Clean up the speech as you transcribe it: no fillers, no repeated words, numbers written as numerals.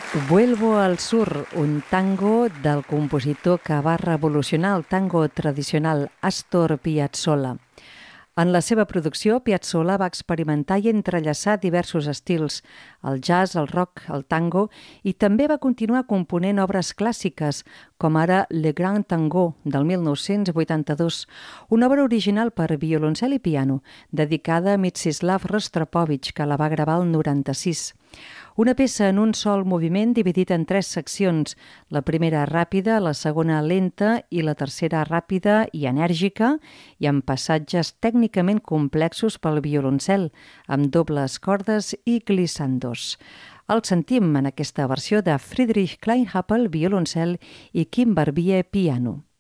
Vuelvo al sur, un tango del compositor que va revolucionar el tango tradicional Astor Piazzolla. En la seva producció, Piazzolla va experimentar i entrellaçar diversos estils, el jazz, el rock, el tango, i també va continuar component obres clàssiques, com ara Le Grand Tango, del 1982, una obra original per violoncel i piano, dedicada a Mstislav Rostropovich, que la va gravar el 96. Una peça en un sol moviment dividit en 3 seccions, la primera ràpida, la segona lenta i la tercera ràpida i enèrgica, i amb passatges tècnicament complexos pel violoncel, amb dobles cordes i glissandos. El sentim en aquesta versió de Friedrich Kleinhapel, violoncel, i Kim Barbier, piano.